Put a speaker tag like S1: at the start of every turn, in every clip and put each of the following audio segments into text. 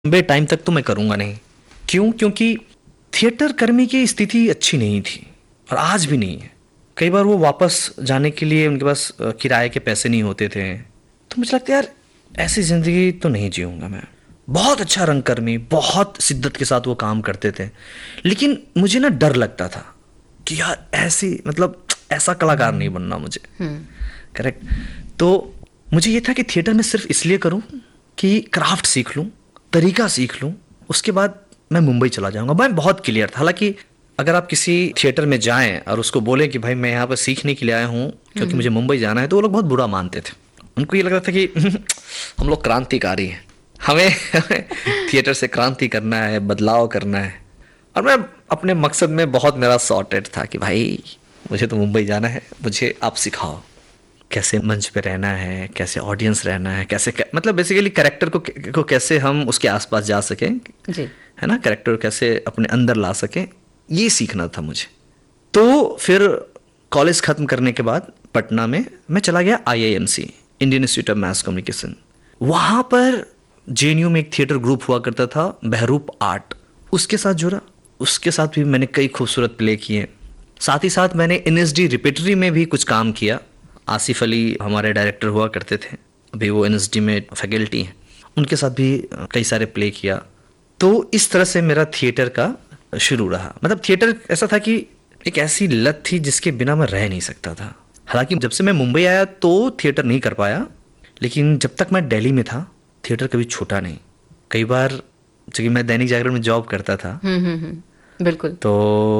S1: लंबे टाइम तक तो मैं करूँगा नहीं। क्यों? क्योंकि थिएटर कर्मी की स्थिति अच्छी नहीं थी और आज भी नहीं है। कई बार वो वापस जाने के लिए उनके पास किराए के पैसे नहीं होते थे। तो मुझे लगता है यार ऐसी ज़िंदगी तो नहीं जीऊँगा मैं। बहुत अच्छा रंगकर्मी, बहुत शिद्दत के साथ वो काम करते थे। लेकिन मुझे ना डर लगता था कि यार ऐसी मतलब ऐसा कलाकार नहीं बनना मुझे। करेक्ट। तो मुझे ये था कि थिएटर में सिर्फ इसलिए करूं कि क्राफ्ट सीख लूं, तरीका सीख लूं, उसके बाद मैं मुंबई चला जाऊंगा। मैं बहुत क्लियर था। हालांकि अगर आप किसी थिएटर में जाएं और उसको बोलें कि भाई मैं यहाँ पर सीखने के लिए आया हूँ क्योंकि मुझे मुंबई जाना है, तो वो लोग बहुत बुरा मानते थे। उनको ये लग रहा था कि हम लोग क्रांतिकारी हैं, हमें थिएटर से क्रांति करना है, बदलाव करना है। और मैं अपने मकसद में बहुत मेरा सॉर्टेड था कि भाई मुझे तो मुंबई जाना है, मुझे आप सिखाओ कैसे मंच पे रहना है, कैसे ऑडियंस रहना है, कैसे मतलब बेसिकली कैरेक्टर को कैसे हम उसके आसपास जा सकें
S2: जी।
S1: है ना, कैरेक्टर कैसे अपने अंदर ला सकें, ये सीखना था मुझे। तो फिर कॉलेज खत्म करने के बाद पटना में मैं चला गया IIMC, Indian institute of mass communication. वहाँ पर JNU में एक थिएटर ग्रुप हुआ करता था, बहरूप आर्ट, उसके साथ जुड़ा। उसके साथ भी मैंने कई खूबसूरत प्ले किए। साथ ही साथ मैंने NSD रिपेटरी में भी कुछ काम किया। आसिफ अली हमारे डायरेक्टर हुआ करते थे, अभी वो NSD में फैकल्टी हैं, उनके साथ भी कई सारे प्ले किया। तो इस तरह से मेरा थिएटर का शुरू रहा। मतलब थिएटर ऐसा था कि एक ऐसी लत थी जिसके बिना मैं रह नहीं सकता था। हालांकि जब से मैं मुंबई आया तो थिएटर नहीं कर पाया, लेकिन जब तक मैं दिल्ली में था थिएटर कभी छूटा नहीं। कई बार चूंकि मैं दैनिक जागरण में जॉब करता था,
S2: बिल्कुल।
S1: तो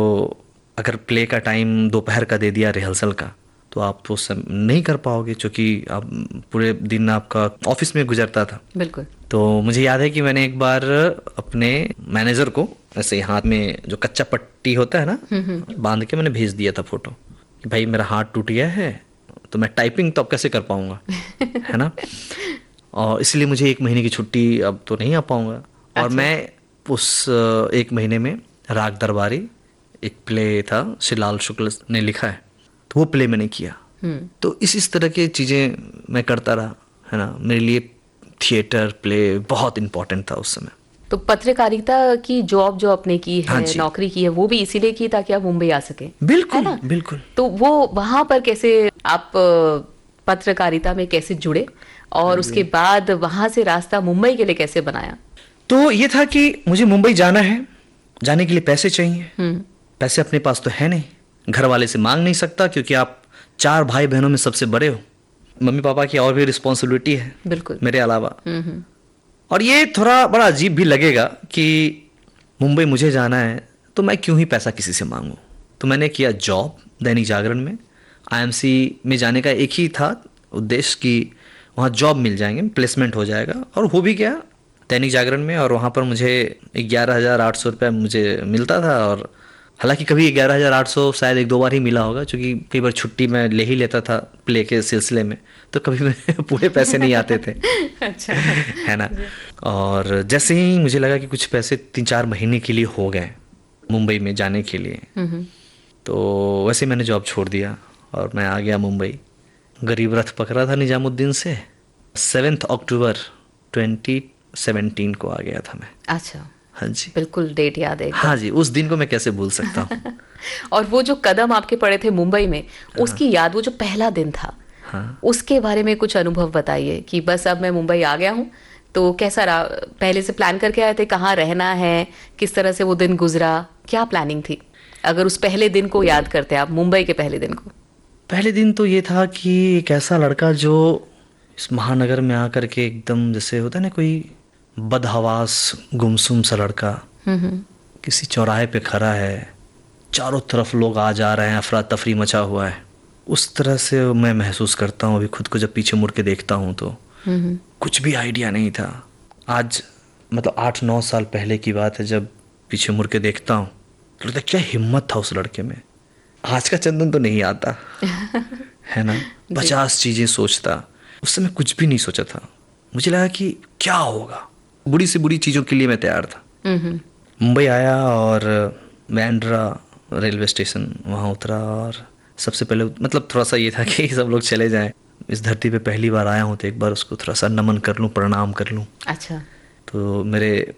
S1: अगर प्ले का टाइम दोपहर का दे दिया रिहर्सल का, तो आप तो सब नहीं कर पाओगे क्योंकि आप पूरे दिन आपका ऑफिस में गुजरता था।
S2: बिल्कुल।
S1: तो मुझे याद है कि मैंने एक बार अपने मैनेजर को ऐसे हाथ में जो कच्चा पट्टी होता है ना, बांध के मैंने भेज दिया था फोटो कि भाई मेरा हाथ टूट गया है, तो मैं टाइपिंग तो अब कैसे कर पाऊंगा है ना, और इसलिए मुझे 1 महीने की छुट्टी अब तो नहीं आ पाऊंगा। और
S2: अच्छा।
S1: मैं उस 1 महीने में राग दरबारी एक प्ले था, शिलाल शुक्ल ने लिखा है, तो वो प्ले मैंने किया। तो इस तरह की चीज़ें मैं करता रहा, है ना। मेरे लिए थिएटर प्ले बहुत इम्पोर्टेंट था उस समय।
S2: तो पत्रकारिता की जॉब जो आपने की
S1: हाँ
S2: है,
S1: जी,
S2: नौकरी की है, वो भी इसीलिए की ताकि आप मुंबई आ सके, है
S1: बिल्कुल
S2: ना?
S1: बिल्कुल।
S2: तो वो वहां पर कैसे आप पत्रकारिता में कैसे जुड़े
S1: हाँ
S2: और
S1: जी।
S2: उसके बाद वहां से रास्ता मुंबई के लिए कैसे बनाया?
S1: तो ये था कि मुझे मुंबई जाना है, जाने के लिए पैसे चाहिए। पैसे अपने पास तो है नहीं, घर वाले से मांग नहीं सकता क्योंकि आप 4 भाई बहनों में सबसे बड़े हो। मम्मी पापा की और भी रिस्पॉन्सिबिलिटी है
S2: बिल्कुल।
S1: मेरे अलावा। और ये थोड़ा बड़ा अजीब भी लगेगा कि मुंबई मुझे जाना है तो मैं क्यों ही पैसा किसी से मांगूं। तो मैंने किया जॉब दैनिक जागरण में। IMC में जाने का एक ही था उद्देश्य कि वहाँ जॉब मिल जाएंगे, प्लेसमेंट हो जाएगा, और हो भी गया दैनिक जागरण में। और वहाँ पर मुझे 11,800 रुपये मुझे मिलता था। और हालांकि कभी 11,800 शायद 1-2 बार ही मिला होगा, क्योंकि कई बार छुट्टी मैं ले ही लेता था प्ले के सिलसिले में, तो कभी मेरे पूरे पैसे नहीं आते थे
S2: अच्छा।
S1: है ना। और जैसे ही मुझे लगा कि कुछ पैसे 3-4 महीने के लिए हो गए मुंबई में जाने के लिए, तो वैसे मैंने जॉब छोड़ दिया और मैं आ गया मुंबई। गरीब रथ पकड़ा था निजामुद्दीन से। 7 अक्टूबर 2017 को आ गया था मैं।
S2: अच्छा।
S1: हाँ जी,
S2: बिल्कुल डेट याद है एकदम।
S1: हाँ जी, उस दिन को मैं कैसे भूल सकता हूँ।
S2: और वो जो कदम आपके पड़े थे मुंबई में, उसकी याद, वो जो पहला दिन था,
S1: हाँ।
S2: उसके बारे में कुछ अनुभव बताइए कि बस अब मैं मुंबई आ गया हूँ। तो कैसा रहा? पहले से प्लान करके आए थे कहाँ रहना है, किस तरह से वो दिन गुजरा, क्या प्लानिंग थी? अगर उस पहले दिन को याद करते आप, मुंबई के पहले दिन को।
S1: पहले दिन तो ये था कि एक ऐसा लड़का जो इस महानगर में आकर के एकदम जैसे होता है ना कोई बदहवास गुमसुम सा लड़का किसी चौराहे पे खड़ा है, चारों तरफ लोग आ जा रहे हैं, अफरा तफरी मचा हुआ है, उस तरह से मैं महसूस करता हूँ अभी खुद को। जब पीछे मुड़ के देखता हूँ तो कुछ भी आइडिया नहीं था। आज मतलब 8-9 साल पहले की बात है, जब पीछे मुड़ के देखता हूँ तो लगता है क्या हिम्मत था उस लड़के में। आज का चंदन तो नहीं आता है ना, 50 चीजें सोचता। उस समय कुछ भी नहीं सोचा था। मुझे लगा कि क्या होगा, बुरी से बुरी चीजों के लिए मैं तैयार था। मुंबई आया और बैंड्रा रेलवे स्टेशन वहाँ उतरा, और सबसे पहले मतलब थोड़ा सा ये था कि सब लोग चले जाएं, इस धरती पे पहली बार आया हूँ तो एक बार उसको थोड़ा सा नमन कर लूँ, प्रणाम कर लूँ।
S2: अच्छा।
S1: तो मेरे